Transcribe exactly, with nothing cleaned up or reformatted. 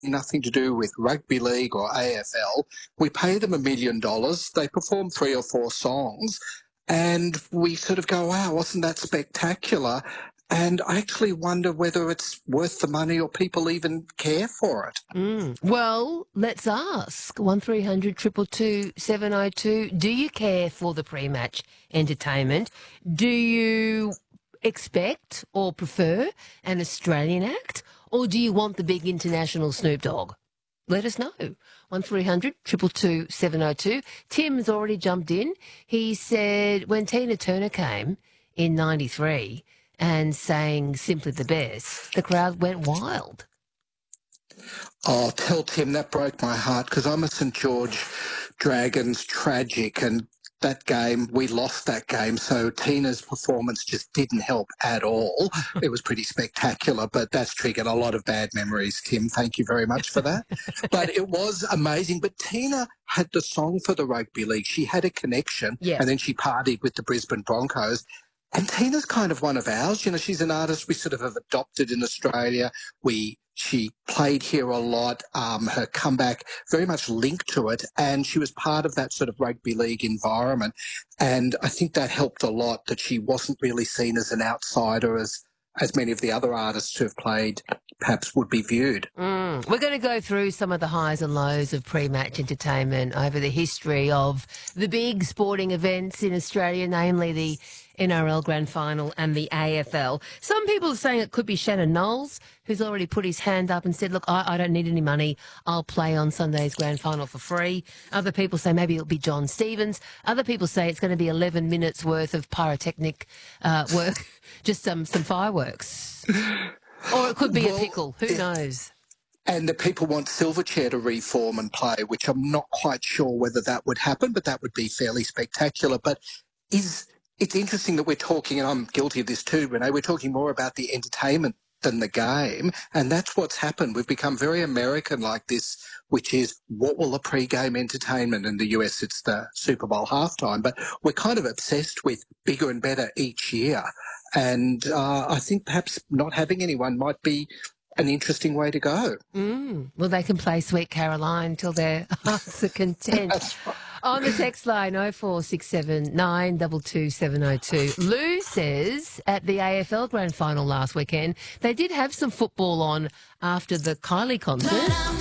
nothing to do with rugby league or A F L. We pay them a million dollars. They perform three or four songs, and we sort of go, wow, wasn't that spectacular? And I actually wonder whether it's worth the money or people even care for it. Mm. Well, let's ask. one three hundred two two two seven oh two. Do you care for the pre-match entertainment? Do you expect or prefer an Australian act? Or do you want the big international Snoop Dogg? Let us know. one three hundred two two two seven oh two. Tim's already jumped in. He said when Tina Turner came in ninety-three and sang Simply the Best, the crowd went wild. Oh, tell Tim that broke my heart because I'm a St George Dragons tragic, and that game, we lost that game, so Tina's performance just didn't help at all. It was pretty spectacular, but that's triggered a lot of bad memories, Tim. Thank you very much for that. But it was amazing. But Tina had the song for the rugby league. She had a connection, Yeah. and then she partied with the Brisbane Broncos. And Tina's kind of one of ours. You know, she's an artist we sort of have adopted in Australia. We She played here a lot. Um, her comeback very much linked to it, and she was part of that sort of rugby league environment. And I think that helped a lot, that she wasn't really seen as an outsider as, as many of the other artists who have played perhaps would be viewed. Mm. We're going to go through some of the highs and lows of pre-match entertainment over the history of the big sporting events in Australia, namely the N R L Grand Final and the A F L. Some people are saying it could be Shannon Knowles, who's already put his hand up and said, look, I, I don't need any money. I'll play on Sunday's Grand Final for free. Other people say maybe it'll be John Stevens. Other people say it's going to be eleven minutes worth of pyrotechnic uh, work, just some, some fireworks. Or it could be well, a pickle. Who it, knows? And the people want Silverchair to reform and play, which I'm not quite sure whether that would happen, but that would be fairly spectacular. But is it's interesting that we're talking, and I'm guilty of this too, Renee, we're talking more about the entertainment than the game, and that's what's happened. We've become very American like this, which is what will the pre-game entertainment? In the U S it's the Super Bowl halftime, but we're kind of obsessed with bigger and better each year. And uh, I think perhaps not having anyone might be an interesting way to go. Mm. Well, they can play Sweet Caroline till their hearts are content. Right. On the text line, oh four six seven nine two two seven oh two. Lou says at the A F L Grand Final last weekend, they did have some football on after the Kylie concert.